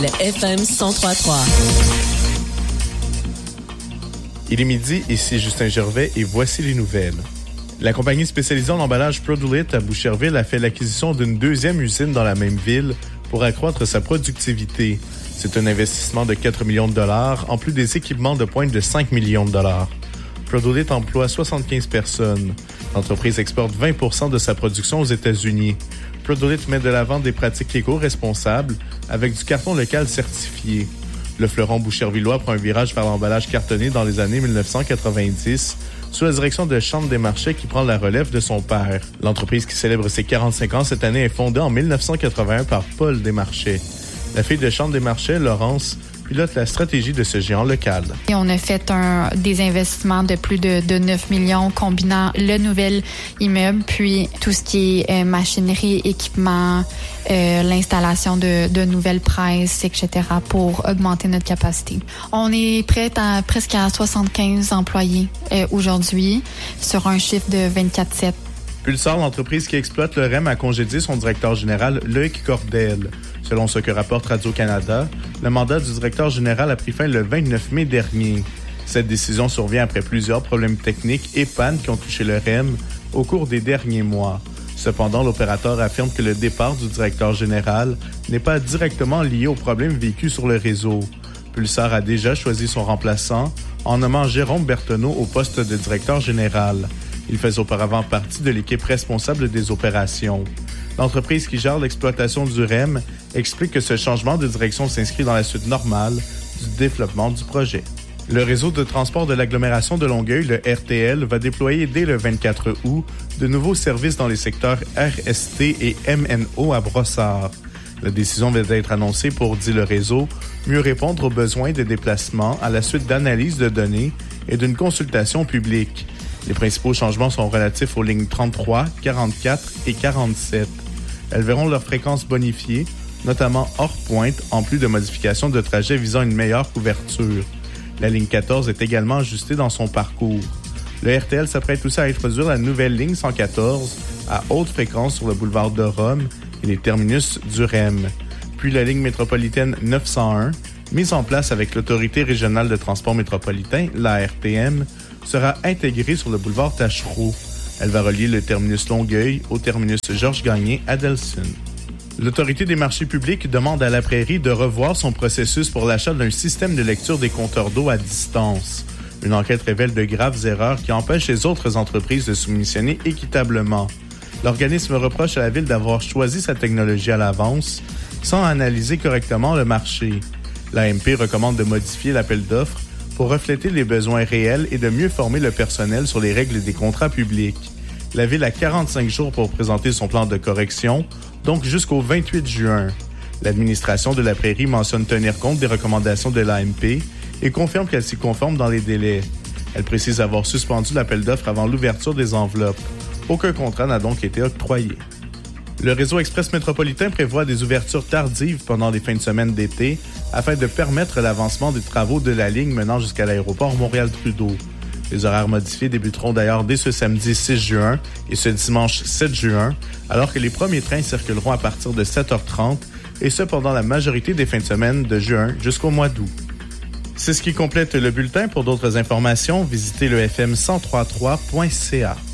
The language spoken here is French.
Le FM 103.3. Il est midi, ici Justin Gervais et voici les nouvelles. La compagnie spécialisée en emballage Produlit à Boucherville a fait l'acquisition d'une deuxième usine dans la même ville pour accroître sa productivité. C'est un investissement de 4 millions de dollars, en plus des équipements de pointe de 5 millions de dollars. Produlit emploie 75 personnes. L'entreprise exporte 20% de sa production aux États-Unis. Produlit met de l'avant des pratiques éco-responsables avec du carton local certifié. Le fleuron bouchervillois prend un virage vers l'emballage cartonné dans les années 1990 sous la direction de Chante Desmarchais qui prend la relève de son père. L'entreprise qui célèbre ses 45 ans cette année est fondée en 1981 par Paul Desmarchais. La fille de Chante Desmarchais, Laurence, pilote la stratégie de ce géant local. Et on a fait des investissements de plus de 9 millions combinant le nouvel immeuble, puis tout ce qui est machinerie, équipement, l'installation de nouvelles presses, etc. pour augmenter notre capacité. On est prêt à presque à 75 employés aujourd'hui sur un chiffre de 24/7. Pulsar, l'entreprise qui exploite le REM, a congédié son directeur général, Loïc Cordel. Selon ce que rapporte Radio-Canada, le mandat du directeur général a pris fin le 29 mai dernier. Cette décision survient après plusieurs problèmes techniques et pannes qui ont touché le REM au cours des derniers mois. Cependant, l'opérateur affirme que le départ du directeur général n'est pas directement lié aux problèmes vécus sur le réseau. Pulsar a déjà choisi son remplaçant en nommant Jérôme Berthenot au poste de directeur général. Il faisait auparavant partie de l'équipe responsable des opérations. L'entreprise qui gère l'exploitation du REM explique que ce changement de direction s'inscrit dans la suite normale du développement du projet. Le réseau de transport de l'agglomération de Longueuil, le RTL, va déployer dès le 24 août de nouveaux services dans les secteurs RST et MNO à Brossard. La décision vient d'être annoncée pour, dit le réseau, mieux répondre aux besoins de déplacement à la suite d'analyses de données et d'une consultation publique. Les principaux changements sont relatifs aux lignes 33, 44 et 47. Elles verront leur fréquence bonifiée, notamment hors pointe, en plus de modifications de trajets visant une meilleure couverture. La ligne 14 est également ajustée dans son parcours. Le RTL s'apprête aussi à introduire la nouvelle ligne 114 à haute fréquence sur le boulevard de Rome et les terminus du REM. Puis la ligne métropolitaine 901, mise en place avec l'Autorité régionale de transport métropolitain, l'ARTM, sera intégrée sur le boulevard Tachereau. Elle va relier le terminus Longueuil au terminus Georges-Gagné à Delson. L'Autorité des marchés publics demande à La Prairie de revoir son processus pour l'achat d'un système de lecture des compteurs d'eau à distance. Une enquête révèle de graves erreurs qui empêchent les autres entreprises de soumissionner équitablement. L'organisme reproche à la Ville d'avoir choisi sa technologie à l'avance sans analyser correctement le marché. L'AMP recommande de modifier l'appel d'offres pour refléter les besoins réels et de mieux former le personnel sur les règles des contrats publics. La Ville a 45 jours pour présenter son plan de correction, donc jusqu'au 28 juin. L'administration de La Prairie mentionne tenir compte des recommandations de l'AMP et confirme qu'elle s'y conforme dans les délais. Elle précise avoir suspendu l'appel d'offres avant l'ouverture des enveloppes. Aucun contrat n'a donc été octroyé. Le réseau express métropolitain prévoit des ouvertures tardives pendant les fins de semaine d'été afin de permettre l'avancement des travaux de la ligne menant jusqu'à l'aéroport Montréal-Trudeau. Les horaires modifiés débuteront d'ailleurs dès ce samedi 6 juin et ce dimanche 7 juin, alors que les premiers trains circuleront à partir de 7h30 et ce pendant la majorité des fins de semaine de juin jusqu'au mois d'août. C'est ce qui complète le bulletin. Pour d'autres informations, visitez le fm1033.ca.